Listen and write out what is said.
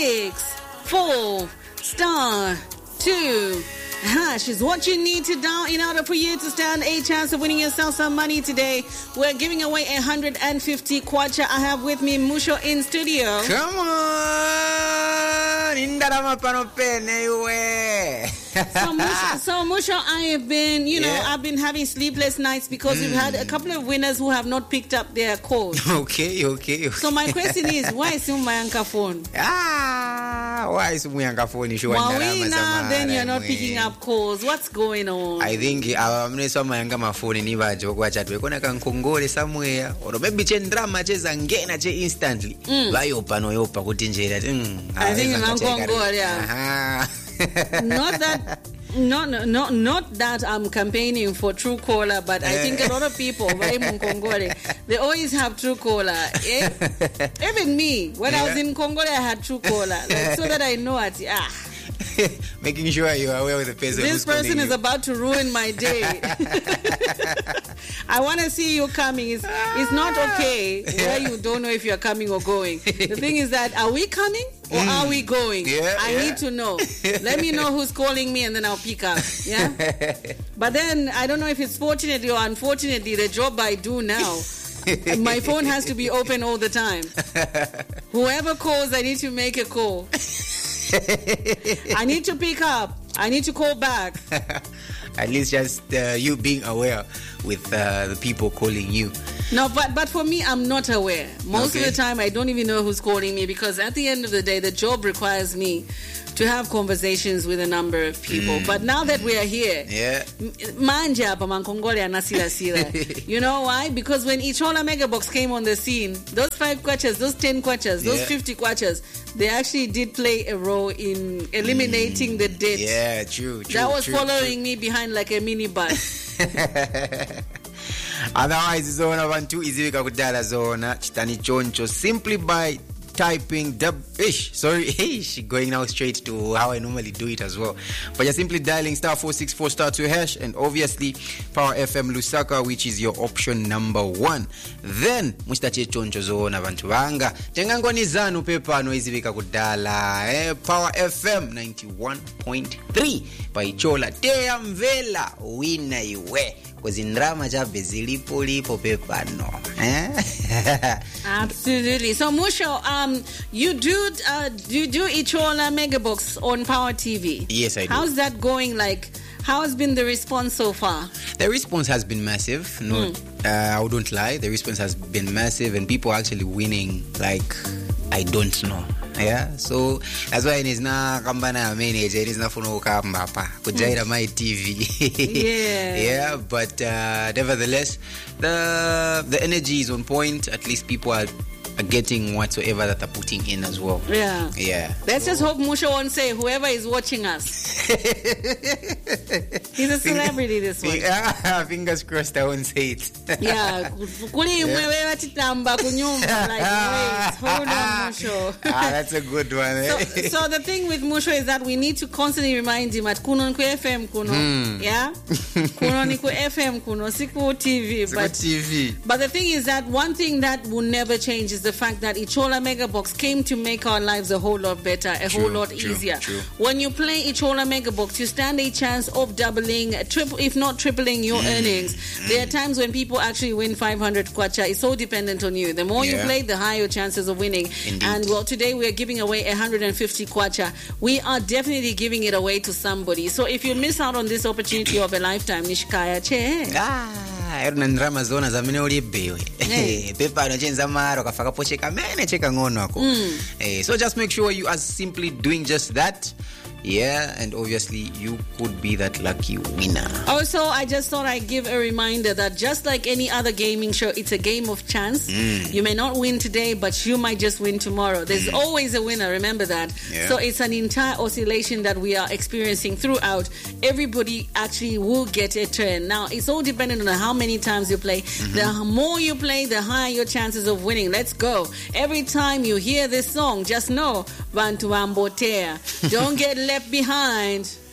6 4 * is what you need to dial in order for you to stand a chance of winning yourself some money today. We're giving away 150 kwacha. I have with me Musho in studio. Come on! Indarama panopene uwe. So Musho, I have been, I've been having sleepless nights because we've had a couple of winners who have not picked up their calls. Okay. So my question is, why is Umayanka phone? Why is Umayanka phone? Wawina, then you're not picking up calls. What's going on? I think I'm not some Umayanka phone in Iva Jogwa chat. We're gonna Kongole somewhere, or maybe drama chezangena che instantly. Why open kutinjera? I think I'm Kongole. Not that I'm campaigning for Truecaller, but I think a lot of people, they always have Truecaller. Even me, when I was in Kongole, I had Truecaller, so that I know it. Making sure you are aware of the person. This person is about to ruin my day. I want to see you coming. It's not okay where you don't know if you're coming or going. The thing is that, are we coming or are we going? I need to know. Let me know who's calling me and then I'll pick up. Yeah. But then I don't know if it's fortunately or unfortunately the job I do now. My phone has to be open all the time. Whoever calls, I need to make a call. I need to pick up. I need to call back. At least just you being aware with the people calling you. No, but for me, I'm not aware. Most of the time, I don't even know who's calling me because at the end of the day, the job requires me to have conversations with a number of people. But now that we are here, manja pa mankongole anasila sila. You know why? Because when Ichola Megabox came on the scene, those 5 kwachas, those 10 kwachas, those 50 kwachas, they actually did play a role in eliminating the debt. Yeah, true. That was following me behind like a minibus. Otherwise, zona bantu izivika kudala zona chitani choncho simply by typing going now straight to how I normally do it as well. But you're simply dialing *464*2# and obviously Power FM Lusaka, which is your option number 1. Then mustache choncho zona bantu banga tengangoni zanu pepano izivika kudala Power FM 91.3 by Chola Tea Mvela wina iwe kozindrama chabe zilipo pepano. Absolutely. So Musho, you do Ichola Megabox on Power TV. Yes, I do. How's that going? Like, how has been the response so far? The response has been massive. No, I wouldn't lie. The response has been massive, and people are actually winning. Like, I don't know. Yeah, so that's why it is na kambana manager. It is na funo kamba pa kujaira my TV. Yeah, but nevertheless, the energy is on point. At least people are getting whatsoever that they're putting in as well. Yeah. Let's just hope Musho won't say whoever is watching us. He's a celebrity this one. Fingers crossed I won't say it. Yeah. Kuli mwewe chitamba kunyumba. Like, wait, hold on, Musho. That's a good one. So the thing with Musho is that we need to constantly remind him at kuno niku FM kuno. Yeah? Kuno niku FM kuno. Siku TV. But the thing is that one thing that will never change is the fact that Ichola Megabox came to make our lives a whole lot better, whole lot easier. When you play Ichola Megabox, you stand a chance of doubling, if not tripling your earnings. There are times when people actually win 500 kwacha. It's so dependent on you. The more you play, the higher your chances of winning. Indeed. And well, today we are giving away 150 kwacha. We are definitely giving it away to somebody. So if you miss out on this opportunity of a lifetime, nishikaya che. Ndrama zona za mine ulibewe. Pepa no chenza maro kafaka pocheka mene cheka ngono ako. So just make sure you are simply doing just that. Yeah, and obviously you could be that lucky winner. Also, I just thought I'd give a reminder that just like any other gaming show, it's a game of chance. You may not win today, but you might just win tomorrow. There's always a winner, remember that. Yeah. So it's an entire oscillation that we are experiencing throughout. Everybody actually will get a turn. Now, it's all dependent on how many times you play. The more you play, the higher your chances of winning. Let's go. Every time you hear this song, just know, Bantu Ambotea. Don't get left behind.